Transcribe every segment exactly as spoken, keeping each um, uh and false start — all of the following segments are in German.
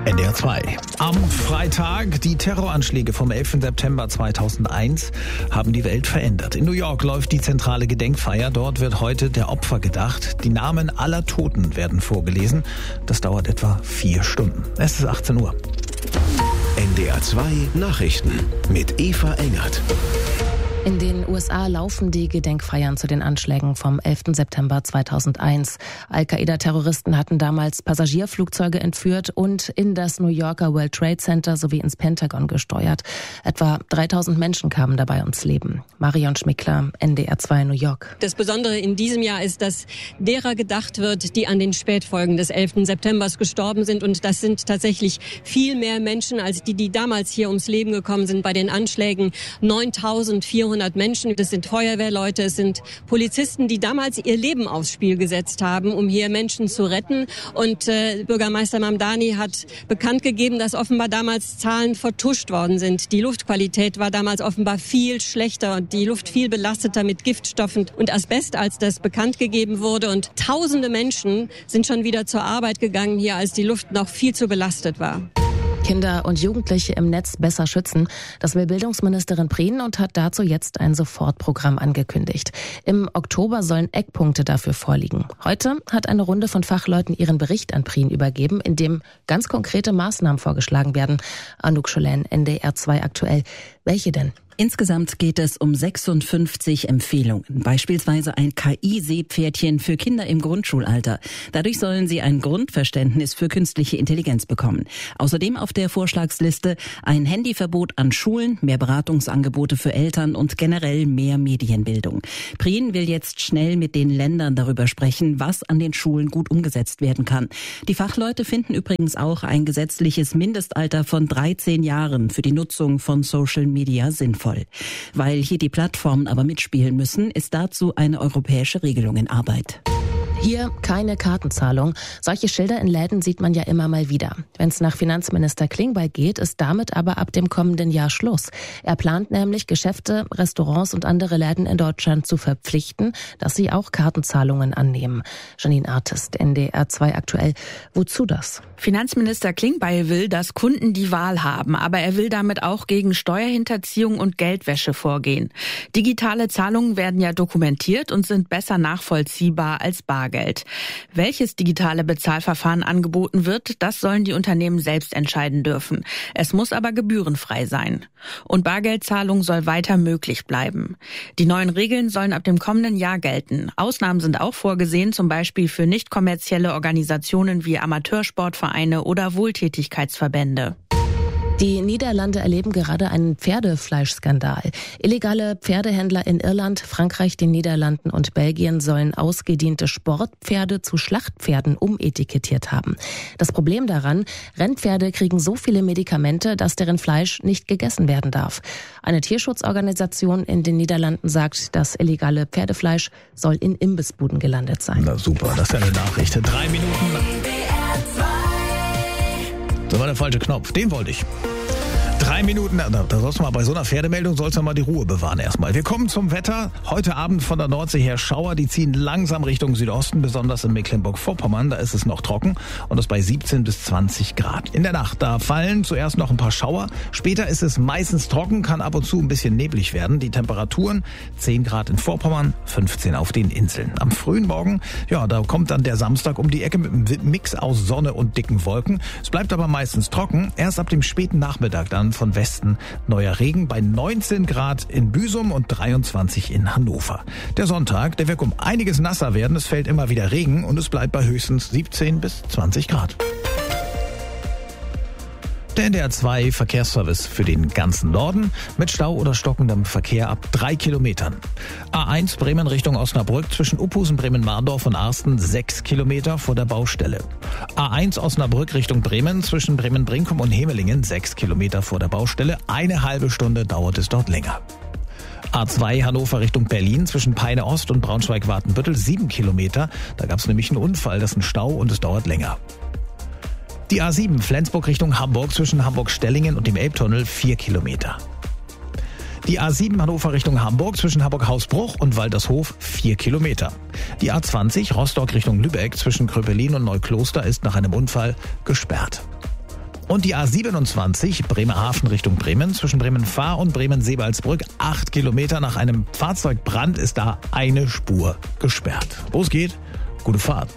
N D R zwei. Am Freitag, die Terroranschläge vom elften September zweitausendeins haben die Welt verändert. In New York läuft die zentrale Gedenkfeier. Dort wird heute der Opfer gedacht. Die Namen aller Toten werden vorgelesen. Das dauert etwa vier Stunden. Es ist achtzehn Uhr. N D R zwei Nachrichten mit Eva Engert. In den U S A laufen die Gedenkfeiern zu den Anschlägen vom elften September zweitausendeins. Al-Qaida-Terroristen hatten damals Passagierflugzeuge entführt und in das New Yorker World Trade Center sowie ins Pentagon gesteuert. Etwa dreitausend Menschen kamen dabei ums Leben. Marion Schmickler, N D R zwei New York. Das Besondere in diesem Jahr ist, dass derer gedacht wird, die an den Spätfolgen des elften Septembers gestorben sind. Und das sind tatsächlich viel mehr Menschen als die, die damals hier ums Leben gekommen sind bei den Anschlägen. neuntausendvierhundert Menschen, das sind Feuerwehrleute, es sind Polizisten, die damals ihr Leben aufs Spiel gesetzt haben, um hier Menschen zu retten. Und äh, Bürgermeister Mamdani hat bekannt gegeben, dass offenbar damals Zahlen vertuscht worden sind. Die Luftqualität war damals offenbar viel schlechter und die Luft viel belasteter mit Giftstoffen und Asbest, als das bekannt gegeben wurde. Und tausende Menschen sind schon wieder zur Arbeit gegangen hier, als die Luft noch viel zu belastet war. Kinder und Jugendliche im Netz besser schützen. Das will Bildungsministerin Prien und hat dazu jetzt ein Sofortprogramm angekündigt. Im Oktober sollen Eckpunkte dafür vorliegen. Heute hat eine Runde von Fachleuten ihren Bericht an Prien übergeben, in dem ganz konkrete Maßnahmen vorgeschlagen werden. Anouk Scholen, N D R zwei aktuell. Welche denn? Insgesamt geht es um sechsundfünfzig Empfehlungen, beispielsweise ein K I-Seepferdchen für Kinder im Grundschulalter. Dadurch sollen sie ein Grundverständnis für künstliche Intelligenz bekommen. Außerdem auf der Vorschlagsliste ein Handyverbot an Schulen, mehr Beratungsangebote für Eltern und generell mehr Medienbildung. Prien will jetzt schnell mit den Ländern darüber sprechen, was an den Schulen gut umgesetzt werden kann. Die Fachleute finden übrigens auch ein gesetzliches Mindestalter von dreizehn Jahren für die Nutzung von Social Media sinnvoll. Weil hier die Plattformen aber mitspielen müssen, ist dazu eine europäische Regelung in Arbeit. Hier keine Kartenzahlung. Solche Schilder in Läden sieht man ja immer mal wieder. Wenn es nach Finanzminister Klingbeil geht, ist damit aber ab dem kommenden Jahr Schluss. Er plant nämlich, Geschäfte, Restaurants und andere Läden in Deutschland zu verpflichten, dass sie auch Kartenzahlungen annehmen. Janine Artist, N D R zwei aktuell. Wozu das? Finanzminister Klingbeil will, dass Kunden die Wahl haben, aber er will damit auch gegen Steuerhinterziehung und Geldwäsche vorgehen. Digitale Zahlungen werden ja dokumentiert und sind besser nachvollziehbar als Bargeld. Geld. Welches digitale Bezahlverfahren angeboten wird, das sollen die Unternehmen selbst entscheiden dürfen. Es muss aber gebührenfrei sein. Und Bargeldzahlung soll weiter möglich bleiben. Die neuen Regeln sollen ab dem kommenden Jahr gelten. Ausnahmen sind auch vorgesehen, zum Beispiel für nicht kommerzielle Organisationen wie Amateursportvereine oder Wohltätigkeitsverbände. Die Niederlande erleben gerade einen Pferdefleischskandal. Illegale Pferdehändler in Irland, Frankreich, den Niederlanden und Belgien sollen ausgediente Sportpferde zu Schlachtpferden umetikettiert haben. Das Problem daran, Rennpferde kriegen so viele Medikamente, dass deren Fleisch nicht gegessen werden darf. Eine Tierschutzorganisation in den Niederlanden sagt, das illegale Pferdefleisch soll in Imbissbuden gelandet sein. Na super, das ist ja eine Nachricht. Drei Minuten. Das war der falsche Knopf, den wollte ich. Drei Minuten, da, da sollst du mal bei so einer Pferdemeldung sollst du mal die Ruhe bewahren erstmal. Wir kommen zum Wetter. Heute Abend von der Nordsee her Schauer, die ziehen langsam Richtung Südosten, besonders in Mecklenburg-Vorpommern. Da ist es noch trocken und das bei siebzehn bis zwanzig Grad. In der Nacht, da fallen zuerst noch ein paar Schauer. Später ist es meistens trocken, kann ab und zu ein bisschen neblig werden. Die Temperaturen zehn Grad in Vorpommern, fünfzehn auf den Inseln. Am frühen Morgen, ja, da kommt dann der Samstag um die Ecke mit einem Mix aus Sonne und dicken Wolken. Es bleibt aber meistens trocken. Erst ab dem späten Nachmittag dann von Westen neuer Regen bei neunzehn Grad in Büsum und dreiundzwanzig in Hannover. Der Sonntag, der wird um einiges nasser werden. Es fällt immer wieder Regen und es bleibt bei höchstens siebzehn bis zwanzig Grad. Der N D R zwei Verkehrsservice für den ganzen Norden mit Stau oder stockendem Verkehr ab drei Kilometern. A eins Bremen Richtung Osnabrück zwischen Uphusen, Bremen-Mardorf und Arsten sechs Kilometer vor der Baustelle. A eins Osnabrück Richtung Bremen zwischen Bremen-Brinkum und Hemelingen sechs Kilometer vor der Baustelle. Eine halbe Stunde dauert es dort länger. A zwei Hannover Richtung Berlin zwischen Peine Ost und Braunschweig-Watenbüttel sieben Kilometer. Da gab es nämlich einen Unfall, das ist ein Stau und es dauert länger. Die A sieben Flensburg Richtung Hamburg zwischen Hamburg-Stellingen und dem Elbtunnel vier Kilometer. Die A sieben Hannover Richtung Hamburg zwischen Hamburg-Hausbruch und Waltershof vier Kilometer. Die A zwanzig Rostock Richtung Lübeck zwischen Kröpelin und Neukloster ist nach einem Unfall gesperrt. Und die A siebenundzwanzig Bremerhaven Richtung Bremen zwischen Bremen-Fahr und Bremen-Seebaldsbrück. Acht Kilometer nach einem Fahrzeugbrand ist da eine Spur gesperrt. Wo es geht, gute Fahrt.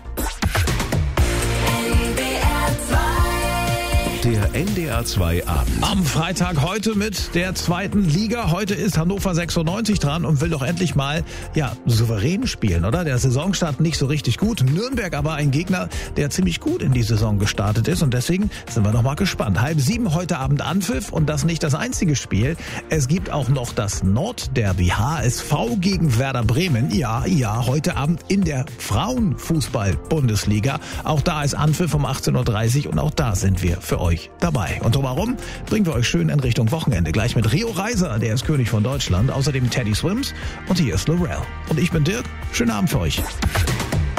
Der N D R zwei Abend. Am Freitag heute mit der zweiten Liga. Heute ist Hannover sechsundneunzig dran und will doch endlich mal, ja, souverän spielen, oder? Der Saisonstart nicht so richtig gut. Nürnberg aber ein Gegner, der ziemlich gut in die Saison gestartet ist und deswegen sind wir noch mal gespannt. Halb sieben heute Abend Anpfiff und das nicht das einzige Spiel. Es gibt auch noch das Nordderby H S V gegen Werder Bremen. Ja, ja, heute Abend in der Frauenfußball-Bundesliga. Auch da ist Anpfiff um achtzehn Uhr dreißig und auch da sind wir für euch dabei. Und drumherum bringen wir euch schön in Richtung Wochenende. Gleich mit Rio Reiser, der ist König von Deutschland. Außerdem Teddy Swims und hier ist Lorel. Und ich bin Dirk. Schönen Abend für euch.